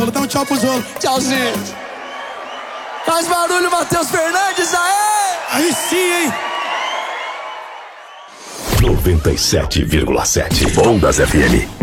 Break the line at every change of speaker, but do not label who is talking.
Dá um tchau pro Zolo.
Tchauzinho. Faz barulho, Matheus Fernandes, aê!
Aí sim, hein?
97,7 Ondas FM.